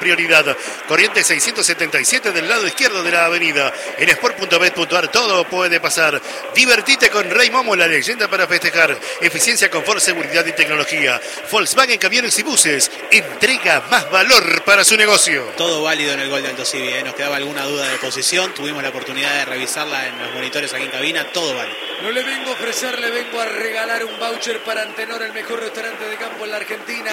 prioridad. Corrientes 677 del lado izquierdo de la avenida. En sport.bet.ar todo puede pasar. Divertite con Rey Momo, la leyenda para festejar. Eficiencia, confort, seguridad y tecnología. Volkswagen Camiones y Buses. Entrega más valor para su negocio. Todo válido en el gol de Aldo Civi, Nos quedaba alguna duda de posición. Tuvimos la oportunidad de revisarla en los monitores aquí en cabina. Todo válido. No le vengo a ofrecer, le vengo a regalar un voucher para Antenor, el mejor restaurante de campo en la Argentina.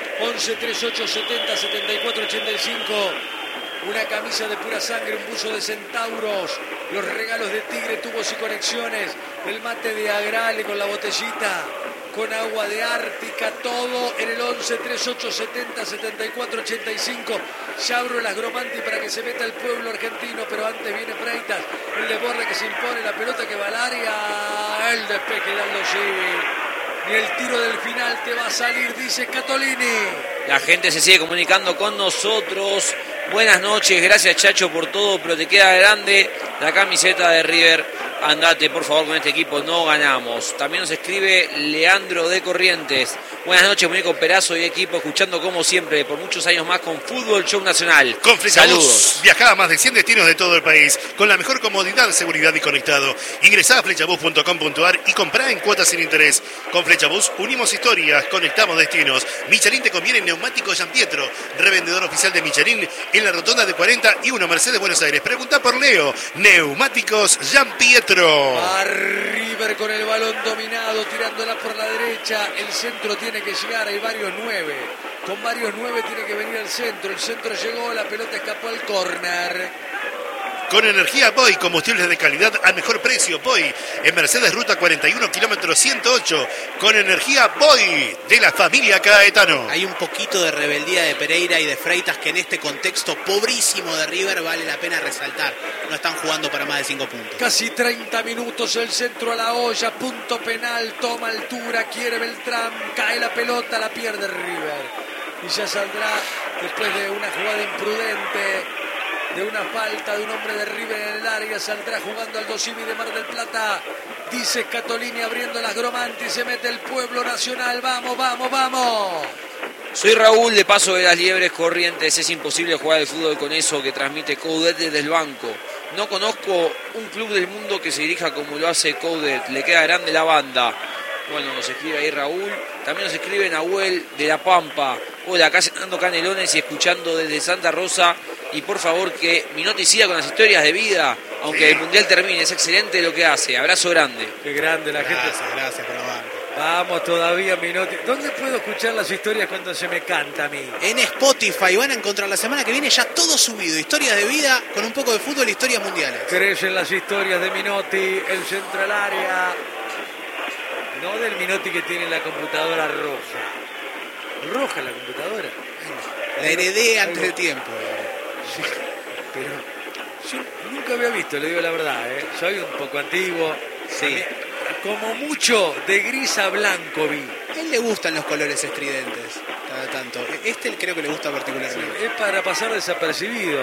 11 38 70 74 85. Una camisa de pura sangre, un buzo de centauros, los regalos de Tigre, tubos y conexiones, el mate de Agrale con la botellita, con agua de Ártica, todo en el 11 38 70 74 85. Ya abro las Gromanti para que se meta el pueblo argentino, pero antes viene Freitas, el desborde que se impone, la pelota que va al área, el despeje de Aldo Civi. Ni el tiro del final te va a salir, dice Scatolini. La gente se sigue comunicando con nosotros. Buenas noches, gracias Chacho por todo, pero te queda grande la camiseta de River. Andate, por favor, con este equipo no ganamos. También nos escribe Leandro de Corrientes. Buenas noches, muñeco Perazo y equipo, escuchando como siempre por muchos años más con Fútbol Show Nacional. Con Flechabús, viajá a más de 100 destinos de todo el país, con la mejor comodidad, seguridad y conectado. Ingresá a flechabús.com.ar y comprá en cuotas sin interés. Con Flechabús unimos historias, conectamos destinos. Michelin te conviene en neumáticos San Pietro, revendedor oficial de Michelin en la rotonda de 41 Mercedes, Buenos Aires. Preguntá por Leo, Neumáticos San Pietro. A River con el balón dominado, tirándola por la derecha. El centro tiene que llegar, hay varios 9. Con varios 9 tiene que venir al centro. El centro llegó, la pelota escapó al córner. Con energía Boy, combustibles de calidad al mejor precio. Boy, en Mercedes Ruta 41, kilómetro 108. Con energía Boy, de la familia Caetano. Hay un poquito de rebeldía de Pereira y de Freitas que en este contexto pobrísimo de River vale la pena resaltar. No están jugando para más de 5 puntos. Casi 30 minutos, el centro a la olla, punto penal, toma altura, quiere Beltrán, cae la pelota, la pierde River. Y ya saldrá después de una jugada imprudente, de una falta de un hombre de River en el área, saldrá jugando Aldo Civi de Mar del Plata. Dice Scatolini abriendo las Gromanti, se mete el pueblo nacional, vamos, vamos, vamos. Soy Raúl de Paso de las Liebres, Corrientes. Es imposible jugar al fútbol con eso que transmite Coudet desde el banco. No conozco un club del mundo que se dirija como lo hace Coudet. Le queda grande la banda. Bueno, nos escribe ahí Raúl. También nos escribe Nahuel de La Pampa. Hola, acá cenando canelones y escuchando desde Santa Rosa. Y por favor que Minotti siga con las historias de vida, aunque el Mundial termine. Es excelente lo que hace. Abrazo grande. Qué grande la gente. Gracias por la banda. Vamos todavía, Minotti. ¿Dónde puedo escuchar las historias cuando se me canta a mí? En Spotify van a encontrar la semana que viene ya todo subido. Historias de vida con un poco de fútbol e historias mundiales. Crecen las historias de Minotti, el centro al área. No del Minotti que tiene la computadora roja. Roja la computadora. La heredé antes de tiempo. Sí, pero yo nunca había visto, le digo la verdad, soy un poco antiguo. Sí. Como mucho de gris a blanco vi. A él le gustan los colores estridentes, cada tanto. Este creo que le gusta particularmente. Sí, es para pasar desapercibido.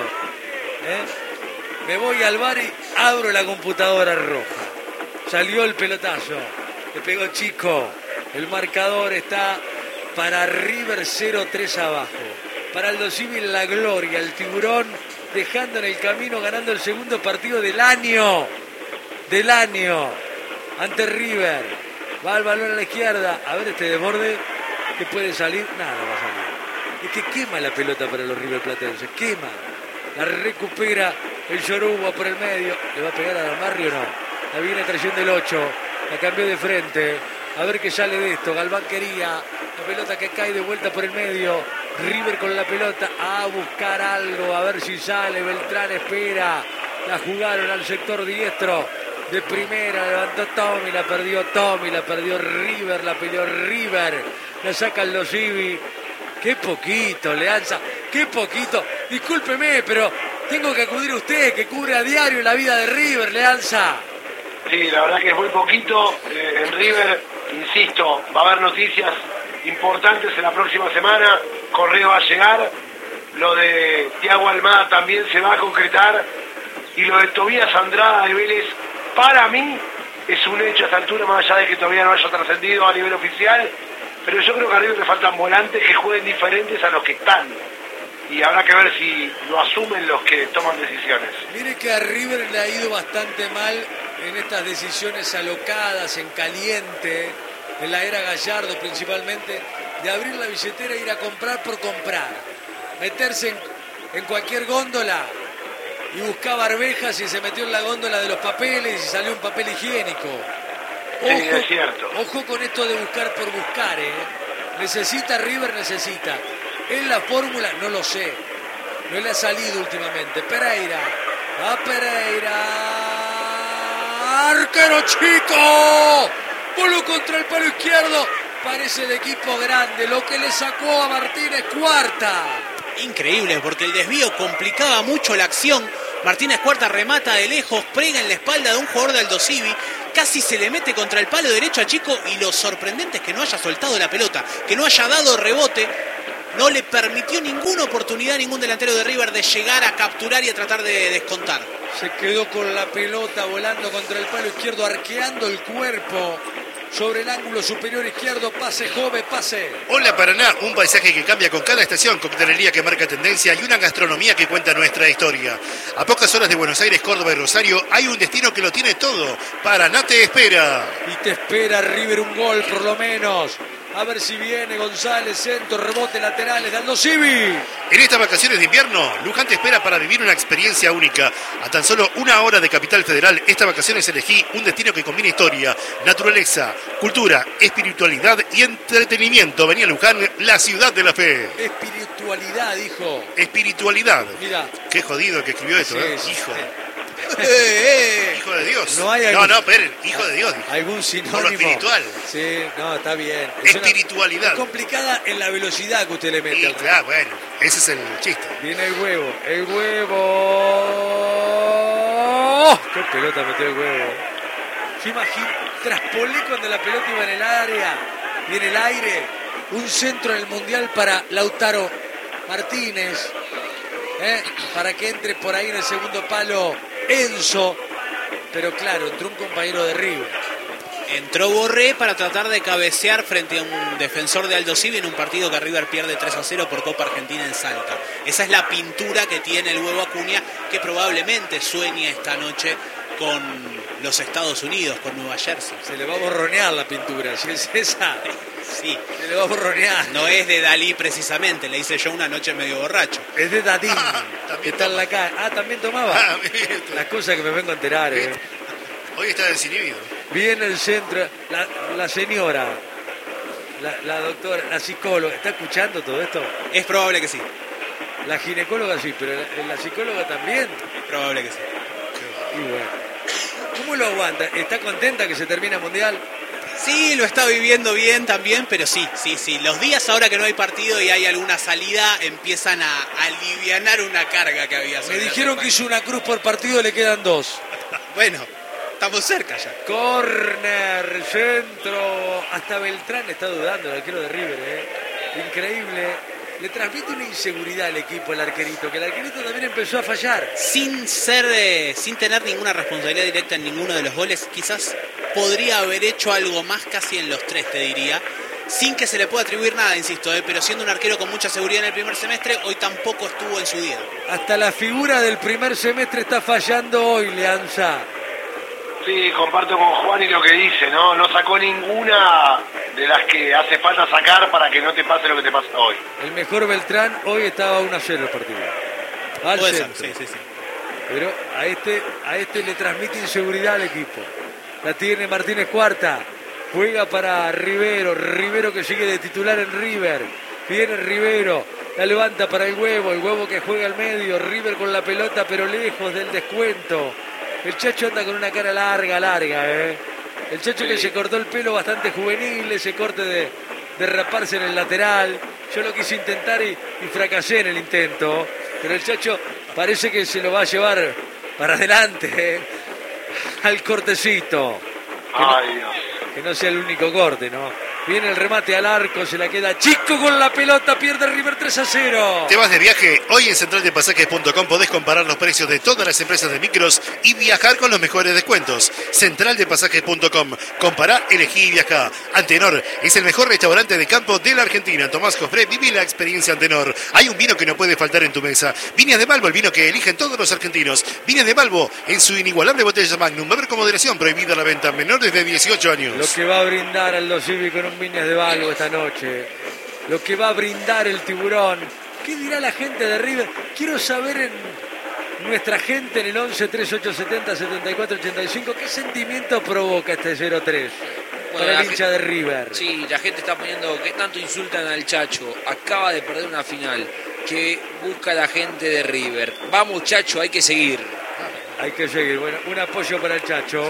Me voy al bar y abro la computadora roja. Salió el pelotazo. Le pegó Chico. El marcador está para River 0-3 abajo. Para Aldo Civi la gloria. El tiburón dejando en el camino, ganando el segundo partido del año. Del año. Ante River. Va el balón a la izquierda. A ver este desborde. ¿Qué puede salir? Nada va a salir. Es que quema la pelota para los River platenses. Quema. La recupera el Yoruba por el medio. ¿Le va a pegar a Barrio o no? La viene trayendo el 8. La cambió de frente. A ver qué sale de esto. Galván quería. La pelota que cae de vuelta por el medio. River con la pelota a buscar algo. A ver si sale. Beltrán espera. La jugaron al sector diestro. De primera levantó Tommy. La perdió River. La peleó River. La saca Aldo Civi. Qué poquito, Leanza. Qué poquito. Discúlpeme, pero tengo que acudir a usted que cubre a diario la vida de River, Leanza. Sí, la verdad que es muy poquito. En River, insisto, va a haber noticias importantes en la próxima semana. Correa va a llegar. Lo de Thiago Almada también se va a concretar. Y lo de Tobías Andrada de Vélez, para mí, es un hecho a esta altura, más allá de que todavía no haya trascendido a nivel oficial. Pero yo creo que a River le faltan volantes que jueguen diferentes a los que están. y habrá que ver si lo asumen los que toman decisiones. Mire que a River le ha ido bastante mal en estas decisiones alocadas, en caliente, en la era Gallardo principalmente, de abrir la billetera e ir a comprar por comprar, meterse en cualquier góndola y buscar barbejas y se metió en la góndola de los papeles y salió un papel higiénico. Sí, es cierto. Ojo con esto de buscar por buscar, Necesita River, necesita. ¿Es la fórmula? No lo sé. No le ha salido últimamente. Pereira. A Pereira. ¡Arquero chico! Voló contra el palo izquierdo. Parece de equipo grande. Lo que le sacó a Martínez Cuarta. Increíble, porque el desvío complicaba mucho la acción. Martínez Cuarta remata de lejos, prega en la espalda de un jugador de Aldosivi, casi se le mete contra el palo derecho a Chico, y lo sorprendente es que no haya soltado la pelota, que no haya dado rebote. No le permitió ninguna oportunidad a ningún delantero de River de llegar a capturar y a tratar de descontar. Se quedó con la pelota volando contra el palo izquierdo, arqueando el cuerpo sobre el ángulo superior izquierdo. Pase, Jove, pase. Hola Paraná, un paisaje que cambia con cada estación, coctelería que marca tendencia y una gastronomía que cuenta nuestra historia. A pocas horas de Buenos Aires, Córdoba y Rosario hay un destino que lo tiene todo. Paraná te espera. Y te espera River un gol por lo menos. A ver si viene González, centro, rebote laterales de Aldosivi. En estas vacaciones de invierno, Luján te espera para vivir una experiencia única. A tan solo 1 hora de Capital Federal, estas vacaciones elegí un destino que combina historia, naturaleza, cultura, espiritualidad y entretenimiento. Vení a Luján, la ciudad de la fe. Espiritualidad, dijo. Espiritualidad. Mira. Qué jodido que escribió esto, Sí, Hijo. sí. Hijo de Dios. No hay esperen, hijo de Dios. ¿Algún sinónimo? Por lo espiritual. Sí, no, está bien. Espiritualidad. Es complicada en la velocidad que usted le mete. Y claro, bueno, ese es el chiste. Viene el huevo. El huevo. ¡Qué pelota metió el huevo! ¿Se imagina? Traspolé cuando la pelota iba en el área y en el aire. Un centro en el Mundial para Lautaro Martínez. Para que entre por ahí en el segundo palo Enzo. Pero claro, entró un compañero de River. Entró Borré para tratar de cabecear frente a un defensor de Aldosivi en un partido que River pierde 3-0 por Copa Argentina en Salta. Esa es la pintura que tiene el huevo Acuña, que probablemente sueña esta noche con los Estados Unidos, con Nueva Jersey. Se le va a borronear la pintura, si es esa. Sí. Se le va a borronear. No es de Dalí precisamente, le hice yo una noche medio borracho. Es de Dadín, que está en la calle. Ah, ¿también tomaba? Las cosas que me vengo a enterar, Hoy está desinhibido. Viene el centro, la señora, la doctora, la psicóloga, ¿está escuchando todo esto? Es probable que sí. La ginecóloga sí, pero la psicóloga también. Es probable que sí. Y bueno, ¿cómo lo aguanta? ¿Está contenta que se termina el Mundial? Sí, lo está viviendo bien también, pero sí. Los días ahora que no hay partido y hay alguna salida empiezan a alivianar una carga que había. Me dijeron que hizo una cruz por partido, le quedan 2. Bueno, estamos cerca ya. Corner, centro. Hasta Beltrán está dudando, el arquero de River, Increíble. Le transmite una inseguridad al equipo, el arquerito, que el arquerito también empezó a fallar. Sin tener ninguna responsabilidad directa en ninguno de los goles, quizás podría haber hecho algo más casi en los 3, te diría. Sin que se le pueda atribuir nada, insisto, pero siendo un arquero con mucha seguridad en el primer semestre, hoy tampoco estuvo en su día. Hasta la figura del primer semestre está fallando hoy, Leanza. Sí, comparto con Juan y lo que dice, ¿no? No sacó ninguna de las que hace falta sacar para que no te pase lo que te pasa hoy. El mejor Beltrán hoy estaba 1-0 el partido. Al centro. Sí. Pero a este le transmite inseguridad al equipo. La tiene Martínez Cuarta. Juega para Rivero que sigue de titular en River. Viene Rivero, la levanta para el huevo que juega al medio. River con la pelota pero lejos del descuento. El Chacho anda con una cara larga, El Chacho que se cortó el pelo bastante juvenil, ese corte de raparse en el lateral. Yo lo quise intentar y fracasé en el intento. Pero el Chacho parece que se lo va a llevar para adelante, al cortecito. Ay, Dios. Que no sea el único corte, ¿no? Viene el remate al arco, se la queda Chico con la pelota, pierde River 3-0. ¿Te vas de viaje? Hoy en centraldepasajes.com podés comparar los precios de todas las empresas de micros y viajar con los mejores descuentos. Centraldepasajes.com. Compará, elegí y viajá. Antenor es el mejor restaurante de campo de la Argentina. Tomás Cofré, viví la experiencia Antenor. Hay un vino que no puede faltar en tu mesa. Viñas de Balbo, el vino que eligen todos los argentinos. Viñas de Balbo, en su inigualable botella Magnum. Beber con moderación, prohibida la venta. Menores de 18 años. Lo que va a brindar Aldo Civi con un Viñas de Balbo esta noche. Lo que va a brindar el Tiburón. ¿Qué dirá la gente de River? Quiero saber en nuestra gente en el 11 3870 74 85 qué sentimiento provoca este 0-3 para el hincha de River. Sí, la gente está poniendo que tanto insultan al Chacho. Acaba de perder una final. Que busca la gente de River. Vamos, Chacho, hay que seguir. Hay que seguir. Bueno, un apoyo para el Chacho.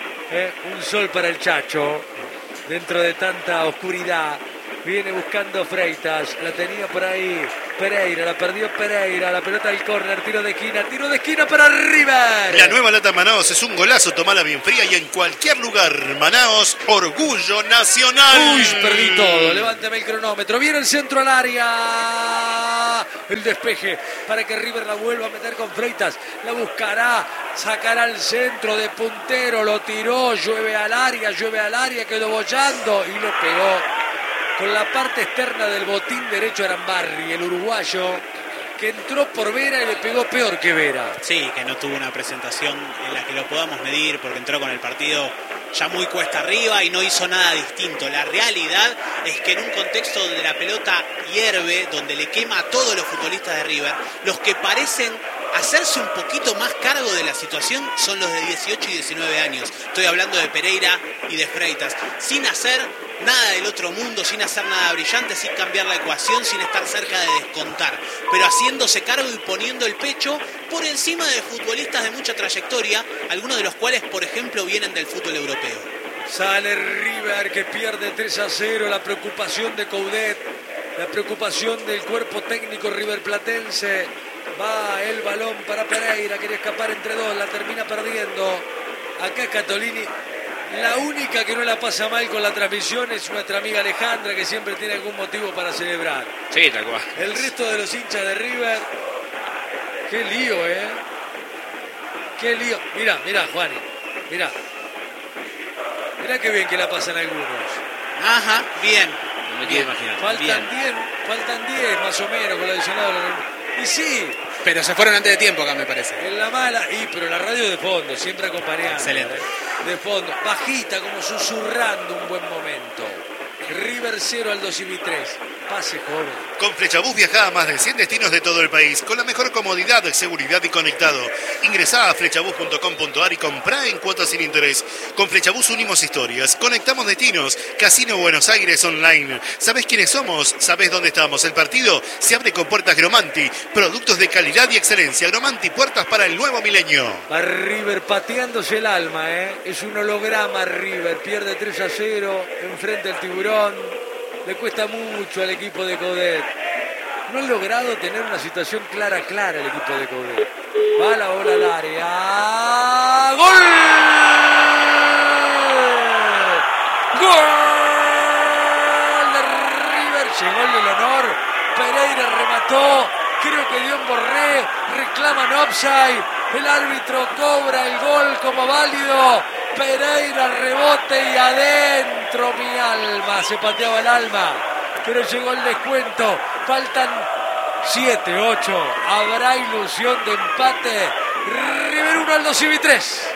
Un sol para el Chacho. Dentro de tanta oscuridad. Viene buscando Freitas. La tenía por ahí Pereira. La perdió Pereira. La pelota al córner. Tiro de esquina para River. La nueva lata Manaos es un golazo. Tomala bien fría y en cualquier lugar. Manaos, orgullo nacional. Uy, perdí todo. Levántame el cronómetro. Viene el centro al área. El despeje para que River la vuelva a meter con Freitas. La buscará. Sacará al centro de puntero. Lo tiró. Llueve al área. Quedó bollando y lo pegó con la parte externa del botín derecho a Arambarri, el uruguayo, que entró por Vera y le pegó peor que Vera. Sí, que no tuvo una presentación en la que lo podamos medir, porque entró con el partido ya muy cuesta arriba y no hizo nada distinto. La realidad es que en un contexto donde la pelota hierve, donde le quema a todos los futbolistas de River, los que parecen hacerse un poquito más cargo de la situación son los de 18 y 19 años. Estoy hablando de Pereira y de Freitas, sin hacer nada del otro mundo, sin hacer nada brillante, sin cambiar la ecuación, sin estar cerca de descontar, pero haciéndose cargo y poniendo el pecho por encima de futbolistas de mucha trayectoria, algunos de los cuales, por ejemplo, vienen del fútbol europeo. Sale River que pierde 3-0, la preocupación de Coudet, la preocupación del cuerpo técnico riverplatense. Va el balón para Pereira, quiere escapar entre dos, la termina perdiendo. Acá Catolini, la única que no la pasa mal con la transmisión es nuestra amiga Alejandra, que siempre tiene algún motivo para celebrar. Sí, tal cual. El resto de los hinchas de River, qué lío, qué lío. Mirá, Juani, mirá qué bien que la pasan algunos. Ajá, bien. No me quiero imaginar. Faltan 10 más o menos con el adicionado. Y sí, pero se fueron antes de tiempo acá, me parece. En la mala, pero la radio de fondo, siempre acompañando. Excelente. De fondo, bajita, como susurrando un buen momento. River 0 Aldo Civi 3. Pase joven. Con Flechabús viajá a más de 100 destinos de todo el país, con la mejor comodidad, seguridad y conectado. Ingresá a flechabús.com.ar y comprá en cuotas sin interés. Con Flechabús unimos historias, conectamos destinos. Casino Buenos Aires Online. ¿Sabés quiénes somos? ¿Sabés dónde estamos? El partido se abre con puertas Gromanti. Productos de calidad y excelencia. Gromanti, puertas para el nuevo milenio. Va River pateándose el alma, Es un holograma River. Pierde 3-0. Enfrente al Tiburón. Le cuesta mucho al equipo de Coudet. No han logrado tener una situación clara el equipo de Coudet. Va la bola al área. ¡Gol! ¡Gol de River! Llegó el del honor. Pereira remató. Creo que dio un Borré. Reclaman offside. El árbitro cobra el gol como válido. Pereira rebote y adentro mi alma. Se pateaba el alma. Pero llegó el descuento. Faltan 7, 8. Habrá ilusión de empate. River 1 Aldo Civi 3.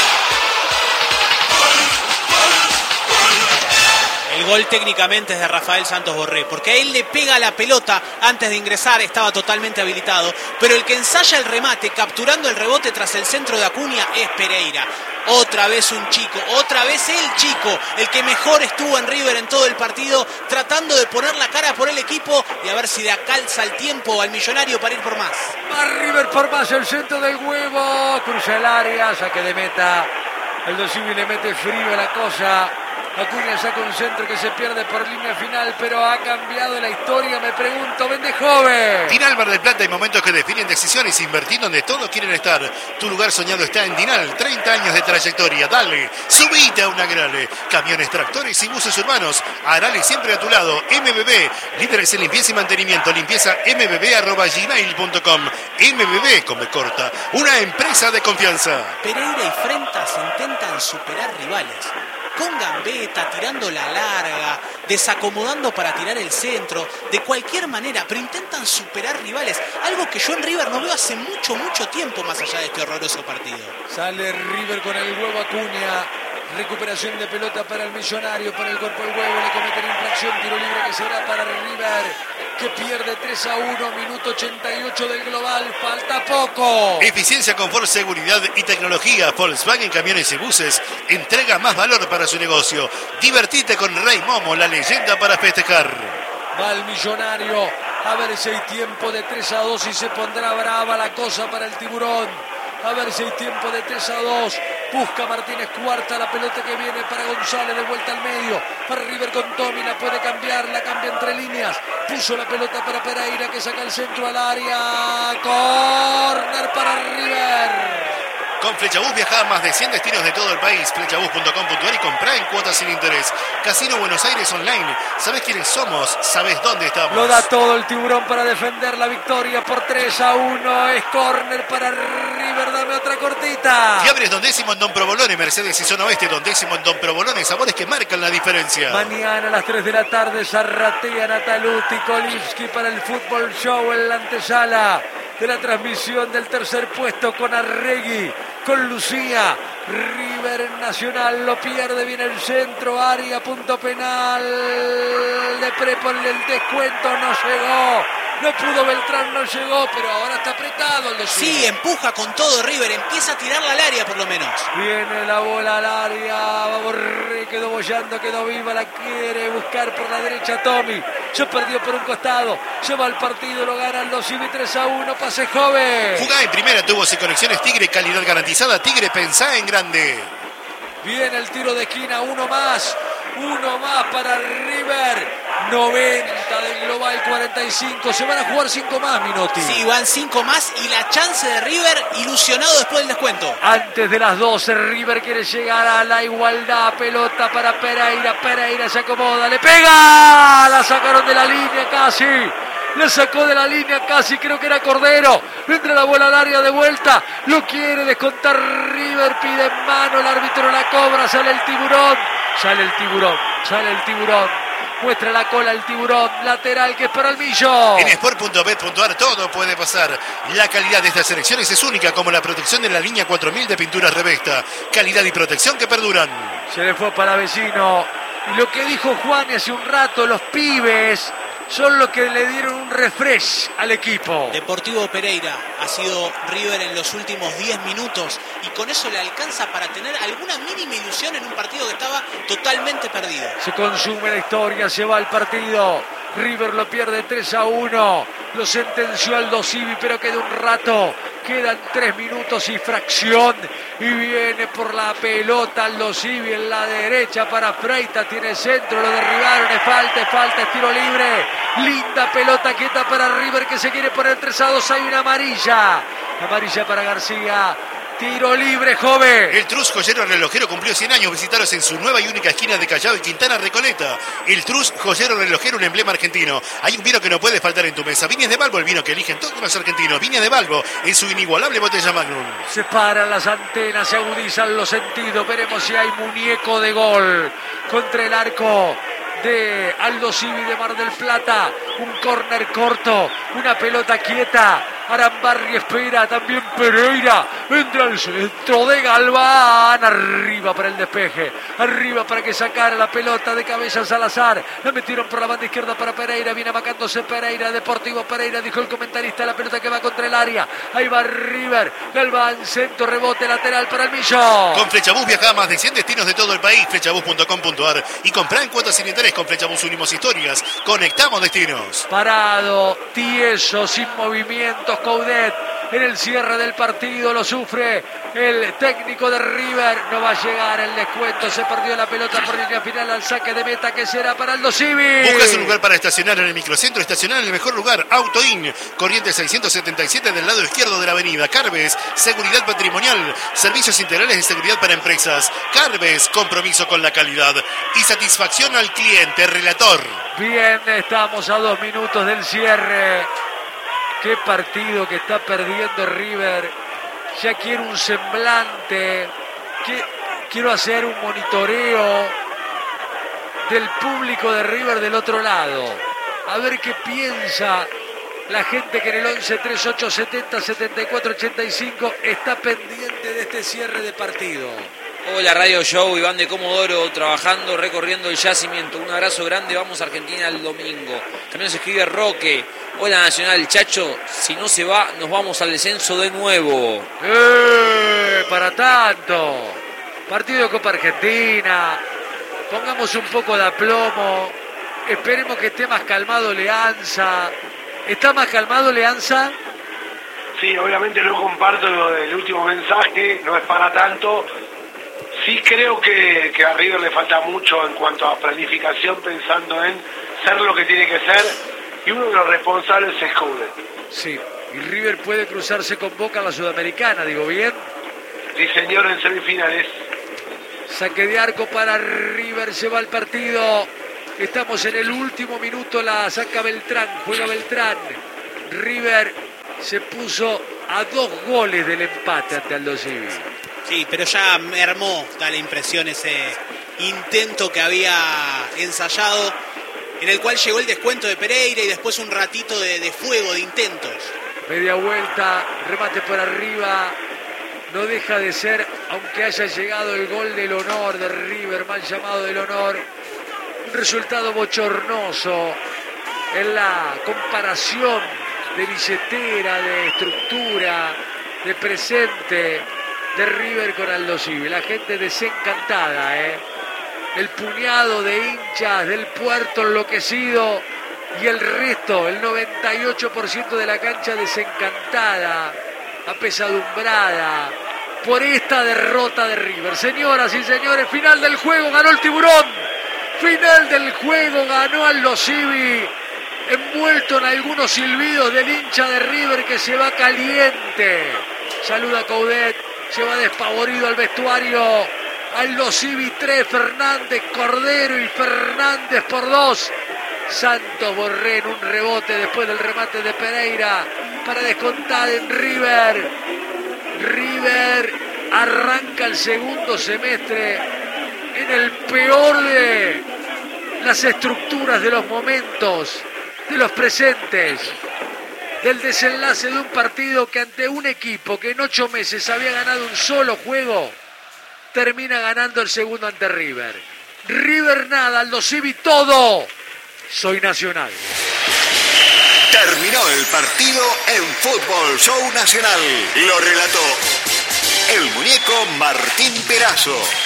El gol técnicamente es de Rafael Santos Borré, porque a él le pega la pelota antes de ingresar, estaba totalmente habilitado, pero el que ensaya el remate, capturando el rebote tras el centro de Acuña, es Pereira. Otra vez un chico, otra vez el chico, el que mejor estuvo en River en todo el partido, tratando de poner la cara por el equipo y a ver si le calza el tiempo al millonario para ir por más. Va River por más, el centro del huevo, cruza el área, saque de meta. Aldo Civi le mete frío a la cosa. Acuña saca un centro que se pierde por línea final, pero ha cambiado la historia, me pregunto, vende joven. Dinal Mar del Plata, hay momentos que definen decisiones. Invertir donde todos quieren estar. Tu lugar soñado está en Dinal. 30 años de trayectoria. Dale, subite a una Agrale. Camiones, tractores y buses urbanos. Agrale siempre a tu lado. MBB, líderes en limpieza y mantenimiento. Limpieza mbb@gmail.com. MBB, come corta. Una empresa de confianza. Pereira y Frentas intentan superar rivales. Con gambeta, tirando la larga, desacomodando para tirar el centro, de cualquier manera, pero intentan superar rivales. Algo que yo en River no veo hace mucho tiempo, más allá de este horroroso partido. Sale River con el huevo Acuña. Recuperación de pelota para el Millonario, para el cuerpo del huevo, le cometen infracción, tiro libre que será para River, que pierde 3-1, minuto 88 del global, falta poco. Eficiencia, confort, seguridad y tecnología. Volkswagen Camiones y Buses entrega más valor para su negocio. Divertite con Rey Momo, la leyenda para festejar. Va el Millonario, a ver si hay tiempo de 3-2 y se pondrá brava la cosa para el Tiburón. A ver si hay tiempo de 3-2. Busca Martínez Cuarta, la pelota que viene para González, de vuelta al medio. Para River con Tommy, la puede cambiar, la cambia entre líneas. Puso la pelota para Pereira, que saca el centro al área. Córner para River. Con Flechabús viaja a más de 100 destinos de todo el país. Flechabús.com.ar y comprá en cuotas sin interés. Casino Buenos Aires Online. ¿Sabés quiénes somos? ¿Sabés dónde estamos? Lo da todo el Tiburón para defender la victoria por 3-1. Es córner para River. Dame otra cortita. Fiambres Don Décimo en Don Provolone, Mercedes y Zona Oeste. Don Décimo en Don Provolone. Sabores que marcan la diferencia. Mañana a las 3 de la tarde, Zarratea, Nataluti, Kolinski para el Fútbol Show en la antesala de la transmisión del tercer puesto con Arregui, con Lucía. River Nacional lo pierde, viene el centro, área, punto penal de Prepon, el descuento no llegó. No pudo Beltrán, no llegó, pero ahora está apretado el Lucía. Sí, empuja con todo River, empieza a tirarla al área por lo menos. Viene la bola al área, va Borré, quedó bollando, quedó viva, la quiere buscar por la derecha Tommy. Se perdió por un costado, lleva el partido, lo gana el Dosivi 3-1, pase joven. Jugá en primera, tubos y conexiones Tigre, calidad garantizada. Tigre, pensá en grande. Viene el tiro de esquina, uno más para River. 90 del global, 45. Se van a jugar 5 más, Minotti. Sí, van 5 más y la chance de River ilusionado después del descuento. Antes de las 12, River quiere llegar a la igualdad. Pelota para Pereira. Pereira se acomoda, le pega. La sacaron de la línea casi. Le sacó de la línea casi, creo que era Cordero. Entra la bola al área de vuelta. Lo quiere descontar River. Pide en mano, el árbitro la cobra. Sale el Tiburón. Muestra la cola el Tiburón. Lateral que es para el Millo. En sport.bet.ar todo puede pasar. La calidad de estas selecciones es única, como la protección de la línea 4000 de pinturas Revesta. Calidad y protección que perduran. Se le fue para Vecino. Y lo que dijo Juan hace un rato, los pibes son los que le dieron un refresh al equipo. Deportivo Pereira ha sido River en los últimos 10 minutos y con eso le alcanza para tener alguna mínima ilusión en un partido que estaba totalmente perdido. Se consume la historia, se va el partido. River lo pierde 3-1. Lo sentenció Aldo Civi, pero queda un rato. Quedan 3 minutos y fracción. Y viene por la pelota Aldo Civi en la derecha para Freitas. Tiene centro, lo derribaron. Es falta, es tiro libre. Linda pelota quieta para River que se quiere poner 3-2. Hay una amarilla. Amarilla para García. Tiro libre, joven. El Trus Joyero Relojero cumplió 100 años. Visitaros en su nueva y única esquina de Callao y Quintana Recoleta. El Trus Joyero Relojero, un emblema argentino. Hay un vino que no puede faltar en tu mesa. Viñas de Balbo, el vino que eligen todos los argentinos. Viñas de Balbo, en su inigualable botella Magnum. Se paran las antenas, se agudizan los sentidos. Veremos si hay muñeco de gol contra el arco de Aldo Civi de Mar del Plata. Un córner corto, una pelota quieta. Arambarri espera, también Pereira. Entra al centro de Galván. Arriba para el despeje. Arriba para que sacara la pelota de cabeza Salazar. La metieron por la banda izquierda para Pereira. Viene amacándose Pereira. Deportivo Pereira, dijo el comentarista. La pelota que va contra el área. Ahí va River. Galván, centro, rebote lateral para el Millo. Con Flechabús viaja a más de 100 destinos de todo el país. Flechabús.com.ar y comprá en cuotas sin interés. Con Flechabús unimos historias. Conectamos destinos. Parado, tieso, sin movimientos. Coudet en el cierre del partido. Lo sufre el técnico de River. No va a llegar el descuento. Se perdió la pelota por línea final al saque de meta que será para Aldo Civi. Buscas un lugar para estacionar en el microcentro. Estacionar en el mejor lugar. Autoin. Corrientes 677 del lado izquierdo de la avenida. Carves. Seguridad patrimonial. Servicios integrales de seguridad para empresas. Carves. Compromiso con la calidad y satisfacción al cliente. Relator. Bien, estamos a 2 minutos del cierre. Qué partido que está perdiendo River. Ya quiero un semblante. Quiero hacer un monitoreo del público de River del otro lado. A ver qué piensa la gente que en el 11 38 70 74 85 está pendiente de este cierre de partido. Hola Radio Show, Iván de Comodoro, trabajando, recorriendo el yacimiento. Un abrazo grande, vamos a Argentina el domingo. También nos escribe Roque. Hola Nacional, Chacho, si no se va, nos vamos al descenso de nuevo. Para tanto. Partido de Copa Argentina. Pongamos un poco de aplomo. Esperemos que esté más calmado Leanza. ¿Está más calmado Leanza? Sí, obviamente no comparto lo del último mensaje, no es para tanto. Sí creo que a River le falta mucho en cuanto a planificación, pensando en ser lo que tiene que ser, y uno de los responsables es Coudet. Sí, y River puede cruzarse con Boca a la Sudamericana, digo bien. Sí señor, en semifinales. Saque de arco para River, se va el partido. Estamos en el último minuto, la saca Beltrán, juega Beltrán. River se puso a 2 goles del empate ante Aldo Civi. Sí, pero ya mermó, da la impresión, ese intento que había ensayado, en el cual llegó el descuento de Pereira y después un ratito de fuego, de intentos. Media vuelta, remate por arriba, no deja de ser, aunque haya llegado el gol del honor de River, mal llamado del honor, un resultado bochornoso en la comparación de billetera, de estructura, de presente de River con Aldo Civi. La gente desencantada, el puñado de hinchas del Puerto enloquecido y el resto, el 98% de la cancha desencantada, apesadumbrada por esta derrota de River. Señoras y señores, final del juego, ganó el Tiburón. Final del juego, ganó Aldo Civi, envuelto en algunos silbidos del hincha de River que se va caliente. Saluda a Coudet, se va despavorido al vestuario. Aldo Civi 3, Fernández, Cordero y Fernández por 2. Santos Borré en un rebote después del remate de Pereira para descontar en River. River arranca el segundo semestre en el peor de las estructuras, de los momentos, de los presentes, del desenlace de un partido que ante un equipo que en 8 meses había ganado un solo juego, termina ganando el segundo ante River. River nada, Aldo Civi todo. Soy Nacional. Terminó el partido en Fútbol Show Nacional. Lo relató el muñeco Martín Perazo.